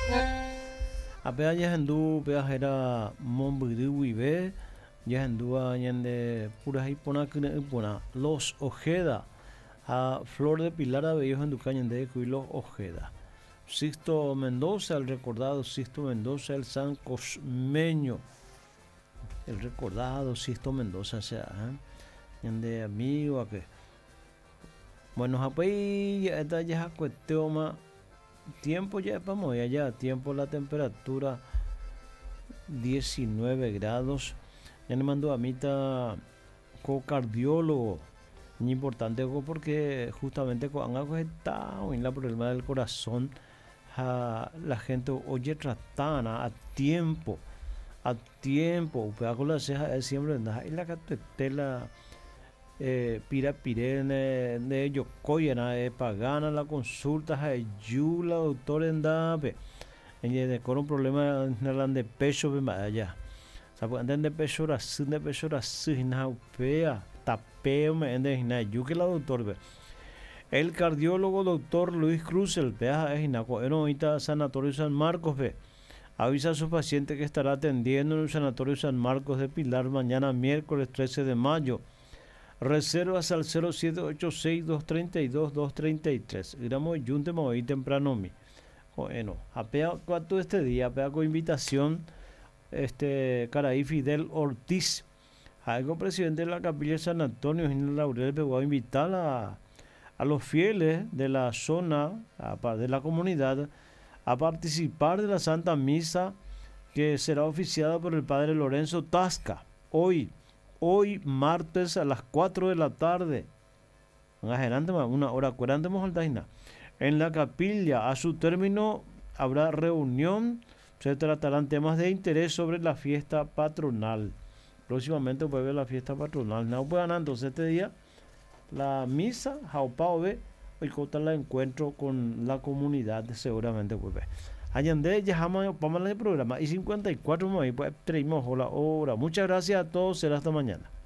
Apea ya hendu pea era mombidu wibe ya hendu yende pura hipona kune ipona los Ojeda a Flor de Pilar a bellos hendu cañende los Ojeda. Sixto Mendoza, el recordado Sixto Mendoza, el San Cosmeño, el recordado Sixto Mendoza, o sea, de amigo a que bueno, apai esta ya cuestión tiempo ya vamos allá, tiempo la temperatura 19 grados. Ya me mandó a mí co-cardiólogo, muy importante porque justamente con algo está en la problema del corazón, la gente oye tratana a tiempo, pero con la ceja es siempre y la catela pira pirene de ellos coyena pagana la consulta ayuda doctor en dape en con un problema en de pecho de allá sabe de pecho la signa upea tapeo me ende na yuke la doctor el cardiólogo doctor Luis Cruz el pea es inaco ahorita sanatorio San Marcos ve avisa a su paciente que estará atendiendo en el sanatorio San Marcos de Pilar mañana miércoles 13 de mayo. Reservas al 0786-232-233. Gramo junte hoy temprano mi. Bueno, apea cuánto este día, apea con invitación Caraí Fidel Ortiz, algo presidente de la capilla de San Antonio, en Laurel, me voy a invitar a los fieles de la zona, de la comunidad, a participar de la Santa Misa que será oficiada por el Padre Lorenzo Tasca, hoy martes a las 4 de la tarde, una hora 40 en la capilla. A su término habrá reunión, se tratarán temas de interés sobre la fiesta patronal. Próximamente vuelve la fiesta patronal. No puedan entonces este día la misa, Jaupaove, hoy conta el encuentro con la comunidad, seguramente vuelve. Allende ya jamás vamos al programa y 54 pues traemos la hora. Muchas gracias a todos, será hasta mañana.